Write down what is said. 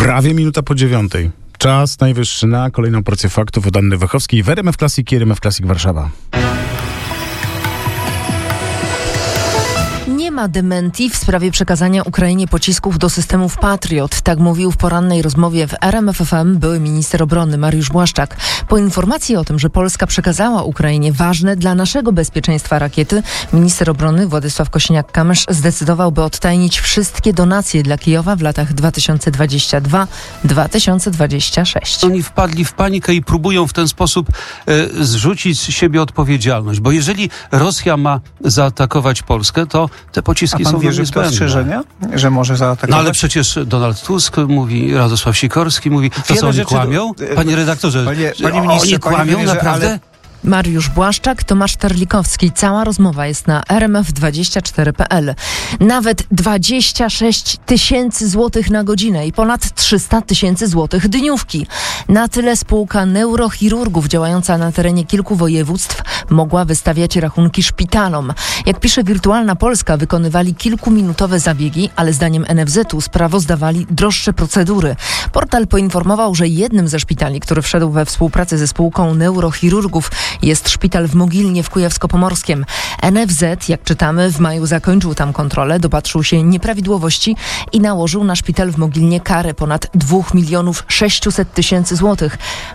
Prawie minuta po 9:00. Czas najwyższy na kolejną porcję faktów od Anny Wachowskiej w RMF Classic i RMF Classic Warszawa. Nie ma dementi w sprawie przekazania Ukrainie pocisków do systemów Patriot. Tak mówił w porannej rozmowie w RMF FM były minister obrony Mariusz Błaszczak. Po informacji o tym, że Polska przekazała Ukrainie ważne dla naszego bezpieczeństwa rakiety, minister obrony Władysław Kosiniak-Kamysz zdecydował, by odtajnić wszystkie donacje dla Kijowa w latach 2022-2026. Oni wpadli w panikę i próbują w ten sposób zrzucić z siebie odpowiedzialność, bo jeżeli Rosja ma zaatakować Polskę, to te pociski są wierzy w te ostrzeżenia, że może zaatakować? No ale przecież Donald Tusk mówi, Radosław Sikorski mówi, to co oni kłamią? Panie redaktorze, panie ministrze, oni kłamią naprawdę? Ale... Mariusz Błaszczak, Tomasz Terlikowski. Cała rozmowa jest na rmf24.pl. Nawet 26 tysięcy złotych na godzinę i ponad 300 tysięcy złotych dniówki. Na tyle spółka neurochirurgów działająca na terenie kilku województw mogła wystawiać rachunki szpitalom. Jak pisze Wirtualna Polska, wykonywali kilkuminutowe zabiegi, ale zdaniem NFZ-u sprawozdawali droższe procedury. Portal poinformował, że jednym ze szpitali, który wszedł we współpracę ze spółką neurochirurgów, jest szpital w Mogilnie w Kujawsko-Pomorskiem. NFZ, jak czytamy, w maju zakończył tam kontrolę, dopatrzył się nieprawidłowości i nałożył na szpital w Mogilnie karę ponad 2 600 000 złotych.